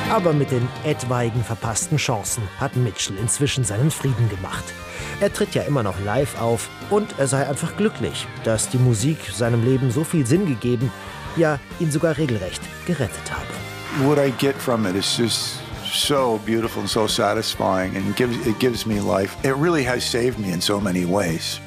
Aber mit den etwaigen verpassten Chancen hat Mitchell inzwischen seinen Frieden gemacht. Er tritt ja immer noch live auf und er sei einfach glücklich, dass die Musik seinem Leben so viel Sinn gegeben, ja, ihn sogar regelrecht gerettet habe. What I get from it is just so beautiful and so satisfying, and it gives me life. It really has saved me in so many ways.